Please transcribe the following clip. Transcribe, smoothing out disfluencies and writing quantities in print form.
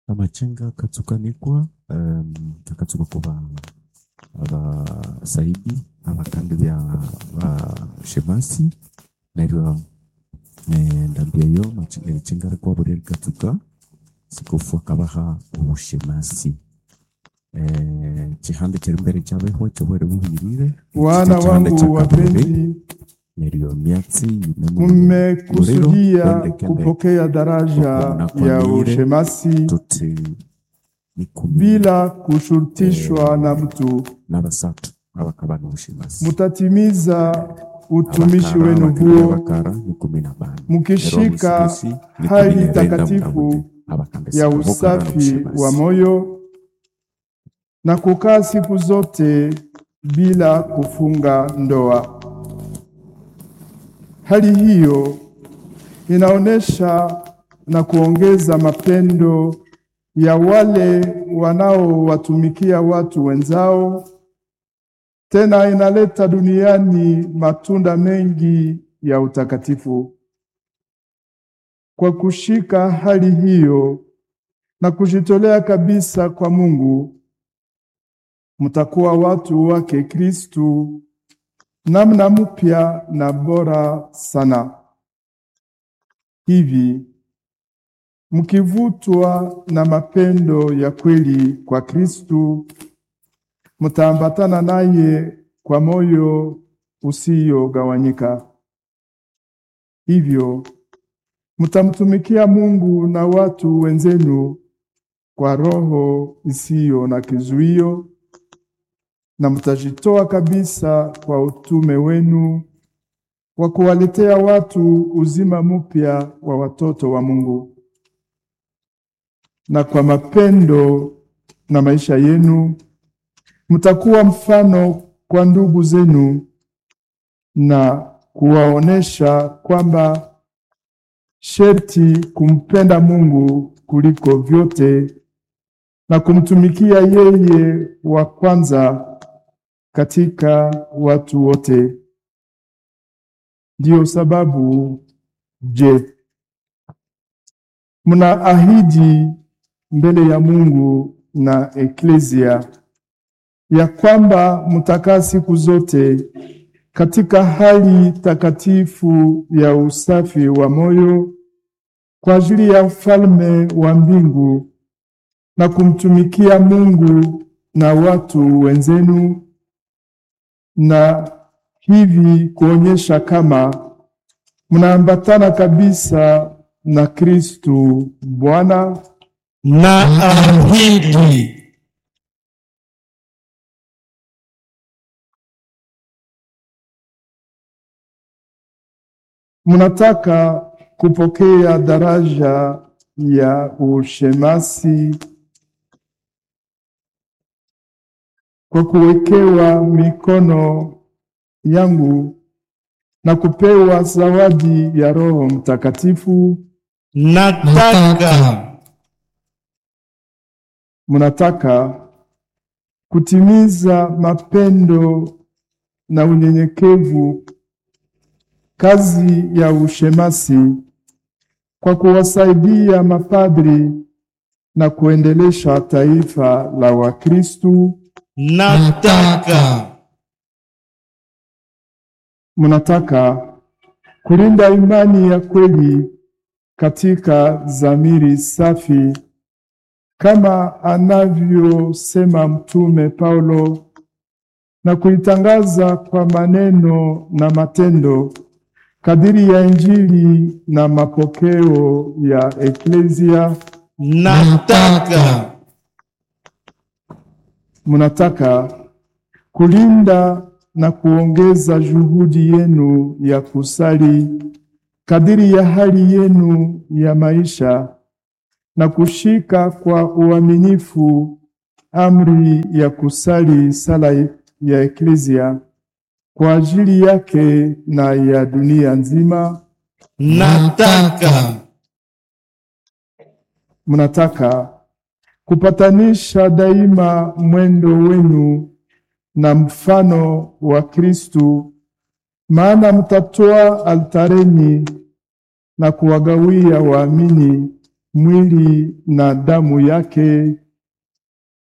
amachenga katsukanikwa takatsuka kuba abasaidi abakandi bya shemasi neryo ndambiyeyo machenga ariko buri katsuka sikofu akabaha ubushemasi chihande kiri mbere cyabeho cyobore buhirire wana wangu wapenzi, mmekusudia kupokea daraja ya ushemasi bila kushurutishwa na mtu. Mutatimiza utumishi wenu huo mukishika hali takatifu ya usafi wa moyo na kukaa siku zote bila kufunga ndoa. Hali hiyo inaonesha na kuongeza mapendo ya wale wanaowatumikia watu wenzao, tena inaleta duniani matunda mengi ya utakatifu. Kwa kushika hali hiyo na kujitolea kabisa kwa Mungu, mtakuwa watu wake Kristu namna mpya na bora sana. Hivi mkivutwa na mapendo ya kweli kwa Kristu, mtaambatana naye kwa moyo usiyogawanyika. Hivyo mtamtumikia Mungu na watu wenzenu kwa roho isiyo na kizuio, na mtajitoa kabisa kwa utume wenu wa kuwaletea watu uzima mpya wa watoto wa Mungu. Na kwa mapendo na maisha yenu mtakuwa mfano kwa ndugu zenu na kuwaonesha kwamba sherti kumpenda Mungu kuliko vyote na kumtumikia yeye wa kwanza katika watu wote. Ndiyo sababu, mnaahidi mbele ya Mungu na Eklesia ya kwamba mtakaa siku zote katika hali takatifu ya usafi wa moyo kwa ajili ya ufalme wa mbingu na kumtumikia Mungu na watu wenzenu, na hivi kuonyesha kama mnaambatana kabisa na Kristu Bwana. Na ahidi mnataka kupokea daraja ya ushemasi kwa kuwekewa mikono yangu na kupewa zawadi ya Roho Mtakatifu. Mnataka kutimiza mapendo na unyenyekevu kazi ya ushemasi kwa kuwasaidia mapadri na kuendelesha taifa la Wakristu. Mnataka kulinda imani ya kweli katika dhamiri safi kama anavyosema Mtume Paulo, na kuitangaza kwa maneno na matendo kadiri ya Injili na mapokeo ya Eklesia. Mnataka kulinda na kuongeza juhudi yenu ya kusali kadiri ya hali yenu ya maisha na kushika kwa uaminifu amri ya kusali sala ya Eklesia kwa ajili yake na ya dunia nzima. Mnataka kupatanisha daima mwendo wenu na mfano wa Kristu, maana mtatoa altareni na kuwagawia waamini mwili na damu yake